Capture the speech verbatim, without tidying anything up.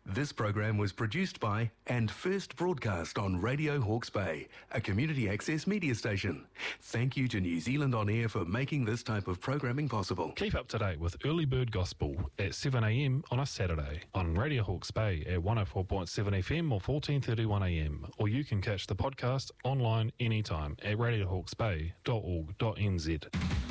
This program was produced by and first broadcast on Radio Hawke's Bay, a community access media station. Thank you to New Zealand On Air for making this type of programming possible. Keep up to date with Early Bird Gospel at seven a m on a Saturday on Radio Hawke's Bay at one oh four point seven F M or fourteen thirty-one a m, or you can catch the podcast online anytime at radio hawkes bay dot org dot n z.